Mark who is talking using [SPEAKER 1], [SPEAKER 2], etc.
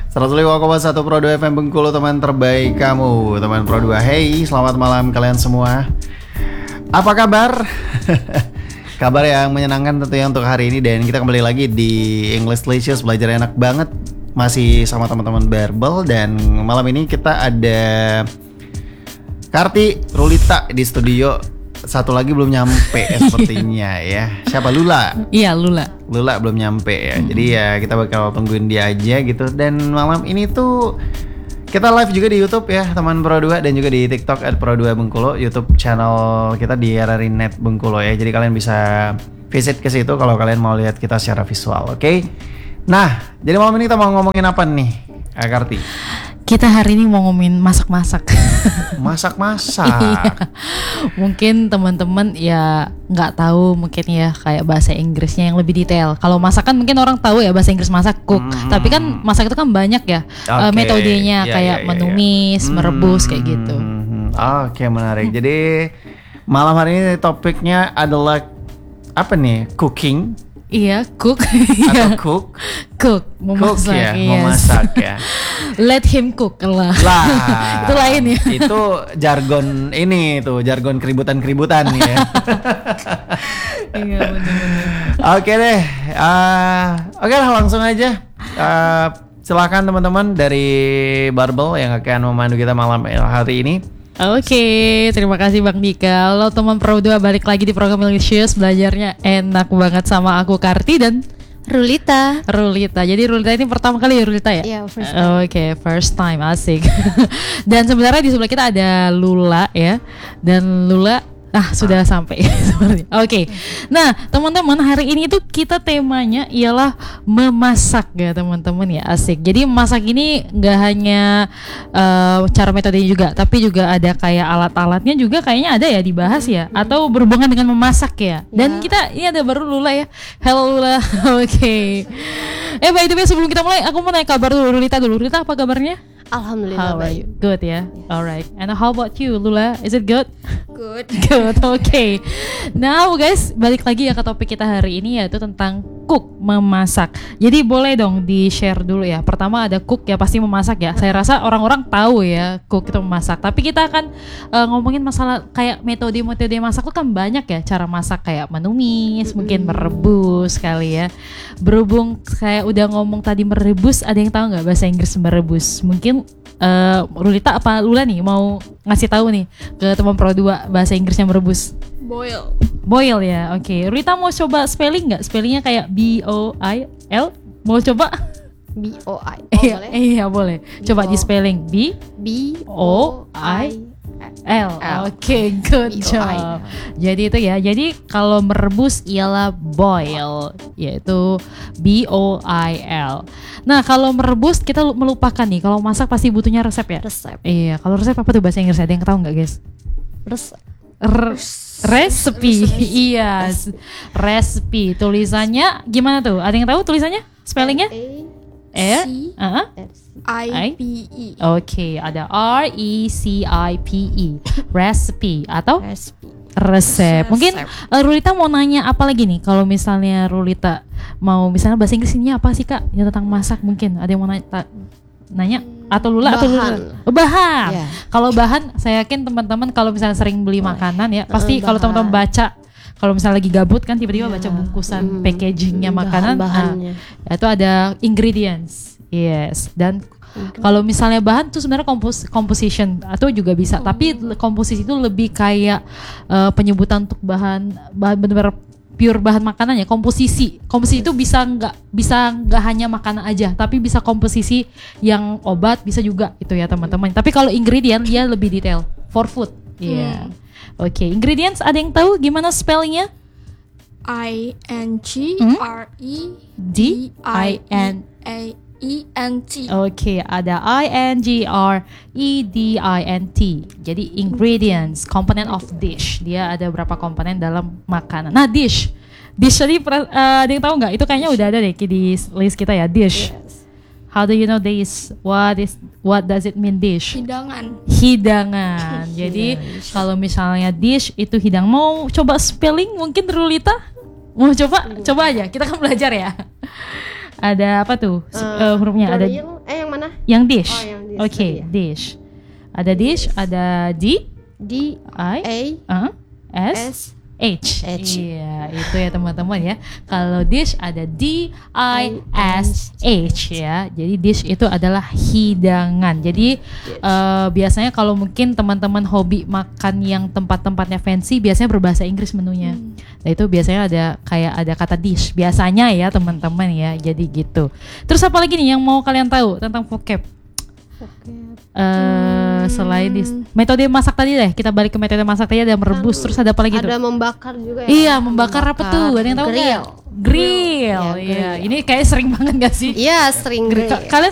[SPEAKER 1] 105,1 Pro 2 FM Bengkulu, teman terbaik kamu, teman Pro 2. Hey, selamat malam kalian semua. Apa kabar? Kabar yang menyenangkan tentunya untuk hari ini. Dan kita kembali lagi di English Delicious, belajar enak banget. Masih sama teman-teman Barbel. Dan malam ini kita ada Karti, Rulita di studio. Satu lagi belum nyampe sepertinya ya. Siapa? Lula?
[SPEAKER 2] Iya, Lula. Lula
[SPEAKER 1] belum nyampe ya. Jadi ya kita bakal tungguin dia aja gitu. Dan malam ini tuh kita live juga di YouTube ya, teman Pro 2, dan juga di TikTok @Pro2Bengkulu, YouTube channel kita di RRI Net Bengkulu ya. Jadi kalian bisa visit ke situ kalau kalian mau lihat kita secara visual, oke? Nah, jadi malam ini kita mau ngomongin apa nih, Karti?
[SPEAKER 2] Kita hari ini mau ngomongin masak-masak.
[SPEAKER 1] Masak-masak.
[SPEAKER 2] Iya. Mungkin teman-teman ya nggak tahu mungkin ya kayak bahasa Inggrisnya yang lebih detail. Kalau masakan mungkin orang tahu ya bahasa Inggris masak cook. Tapi kan masak itu kan banyak ya metodenya kayak menumis, merebus kayak gitu.
[SPEAKER 1] Oke, menarik. Jadi malam hari ini topiknya adalah apa nih? Cooking.
[SPEAKER 2] Iya, cook
[SPEAKER 1] atau cook
[SPEAKER 2] memasak,
[SPEAKER 1] ya, memasak ya.
[SPEAKER 2] Let him cook lah. Itu lain ya.
[SPEAKER 1] Itu jargon ini tuh, jargon keributan ya.
[SPEAKER 2] Iya, benar-benar.
[SPEAKER 1] Oke deh, oke lah, langsung aja. Silakan teman-teman dari Barbel yang akan memandu kita malam hari ini.
[SPEAKER 2] Oke, terima kasih Bang Dika. Halo teman Pro 2, balik lagi di program Delicious, belajarnya enak banget sama aku Karti dan
[SPEAKER 3] Rulita.
[SPEAKER 2] Jadi Rulita ini pertama kali ya Rulita ya?
[SPEAKER 3] Iya, first time.
[SPEAKER 2] Oke, first time, asik. Dan sebenarnya di sebelah kita ada Lula ya. Dan Lula sudah sampai. Oke. Nah, teman-teman, hari ini tuh kita temanya ialah memasak ya, teman-teman ya, asik. Jadi memasak ini nggak hanya cara metodenya juga, tapi juga ada kayak alat-alatnya juga kayaknya ada ya dibahas ya, atau berhubungan dengan memasak ya. Dan kita ini ada baru Lula ya. Hello Lula. Oke. By the way, sebelum kita mulai, aku mau nanya kabar dulu Lulita dulu. Lulita, apa kabarnya?
[SPEAKER 3] Alhamdulillah baik.
[SPEAKER 2] Good ya. Alright. And how about you, Lula? Is it good?
[SPEAKER 3] Good.
[SPEAKER 2] Good. Okay. Now guys, balik lagi ya ke topik kita hari ini, yaitu tentang cook, memasak. Jadi boleh dong di-share dulu ya. Pertama ada cook ya, pasti memasak ya. Saya rasa orang-orang tahu ya cook itu memasak. Tapi kita akan ngomongin masalah kayak metode-metode masak tuh kan banyak ya. Cara masak kayak menumis, mungkin merebus kali ya. Berhubung saya udah ngomong tadi merebus, ada yang tahu nggak bahasa Inggris merebus? Mungkin Rulita apa Lula nih mau ngasih tahu nih ke teman Pro 2 bahasa Inggrisnya merebus? Boil ya. Oke. Rulita mau coba spelling nggak? Spellingnya kayak B-O-I-L. Mau coba?
[SPEAKER 3] B-O-I.
[SPEAKER 2] Boleh? Iya boleh. Coba di spelling B-O-I-L. Oke, good job. Jadi itu ya. Jadi kalau merebus ialah boil, yaitu B-O-I-L. Nah, kalau merebus kita melupakan nih. Kalau masak pasti butuhnya resep ya.
[SPEAKER 3] Resep.
[SPEAKER 2] Iya. Kalau resep apa tuh bahasa Inggris? Ada yang tahu nggak guys? Recipe. Iya. Recipe. Tulisannya gimana tuh? Ada yang tahu tulisannya? Spellingnya?
[SPEAKER 3] I-P-E.
[SPEAKER 2] Oke, ada R-E-C-I-P-E. Recipe atau resep. Mungkin Rulita mau nanya apa lagi nih? Kalau misalnya Rulita mau misalnya bahasa Inggris ini apa sih Kak? Ya tentang masak mungkin. Ada yang mau nanya? Atau Lula? Bahan. Yeah. Kalau bahan, saya yakin teman-teman kalau misalnya sering beli makanan ya, pasti kalau teman-teman baca, kalau misalnya lagi gabut kan tiba-tiba baca bungkusan packagingnya makanan, itu ada ingredients, yes. Dan kalau misalnya bahan tuh sebenarnya composition atau juga bisa, tapi komposisi itu lebih kayak penyebutan untuk bahan benar-benar pure bahan makanan ya. Komposisi itu bisa nggak hanya makanan aja, tapi bisa komposisi yang obat bisa juga itu ya teman-teman. Tapi kalau ingredient dia lebih detail for food. Iya. Oke, ingredients ada yang tahu gimana spellingnya?
[SPEAKER 3] I-N-G-R-E-D-I-N-A-E-N-T.
[SPEAKER 2] Oke, ada I-N-G-R-E-D-I-N-T. Jadi ingredients, component of dish. Dia ada berapa komponen dalam makanan. Nah, dish tadi ada yang tahu nggak? Itu kayaknya udah ada deh di list kita ya, dish. Yes. How do you know this? What does it mean dish? Hidangan. Jadi kalau misalnya dish itu hidang. Mau coba spelling mungkin Rulita? Mau coba? Coba aja. Kita kan belajar ya. Ada apa tuh hurufnya? Ada
[SPEAKER 3] yang mana
[SPEAKER 2] Yang dish.
[SPEAKER 3] Oh, yang dish
[SPEAKER 2] Oke,
[SPEAKER 3] tadi ya.
[SPEAKER 2] dish. Ada dish, ada
[SPEAKER 3] D
[SPEAKER 2] I
[SPEAKER 3] A
[SPEAKER 2] S H.
[SPEAKER 3] H.
[SPEAKER 2] Iya, itu ya teman-teman ya. Kalau dish ada DISH ya. Jadi dish itu adalah hidangan. Jadi biasanya kalau mungkin teman-teman hobi makan yang tempat-tempatnya fancy, biasanya berbahasa Inggris menunya. Nah itu biasanya ada kata dish. Biasanya ya teman-teman ya. Jadi gitu. Terus apa lagi nih yang mau kalian tahu tentang vocab? Selain metode masak tadi deh, kita balik ke metode masak tadi, ada merebus, terus ada apa lagi tuh?
[SPEAKER 3] Ada membakar juga ya.
[SPEAKER 2] Iya, membakar apa tuh? Ada yang tahu nggak?
[SPEAKER 3] Grill.
[SPEAKER 2] Grill.
[SPEAKER 3] Ya,
[SPEAKER 2] Iya,
[SPEAKER 3] grill.
[SPEAKER 2] ini kayak sering banget gak sih?
[SPEAKER 3] Iya, sering grill.
[SPEAKER 2] Kalian